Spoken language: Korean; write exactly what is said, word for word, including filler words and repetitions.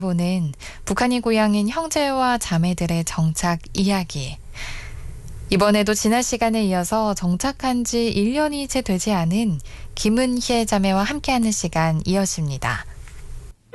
보는 북한이 고향인 형제와 자매들의 정착 이야기. 이번에도 지난 시간에 이어서 정착한 지 일 년이 채 되지 않은 김은혜 자매와 함께하는 시간 이어집니다.